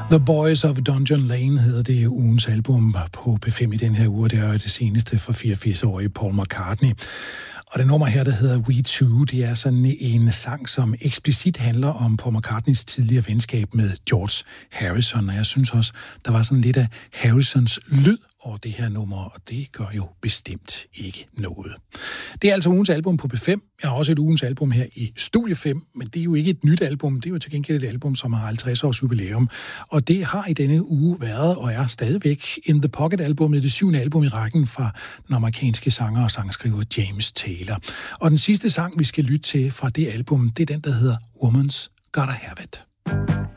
The Boys of Dungeon Lane hedder det ugens album på P5 i den her uge. Det er det seneste for 84-årige Paul McCartney. Og det nummer her, der hedder We Two, det er sådan en sang, som eksplicit handler om Paul McCartneys tidligere venskab med George Harrison. Og jeg synes også, der var sådan lidt af Harrisons lyd over det her nummer, og det gør jo bestemt ikke noget. Det er altså ugens album på P5. Jeg har også et ugens album her i Studie 5, men det er jo ikke et nyt album. Det er jo til gengæld et album, som har 50 års jubilæum. Og det har i denne uge været, og er stadigvæk, In The Pocket-albummet, det 7. album i rækken fra den amerikanske sanger og sangskriver James Taylor. Og den sidste sang, vi skal lytte til fra det album, det er den, der hedder Woman's Gotta Have It.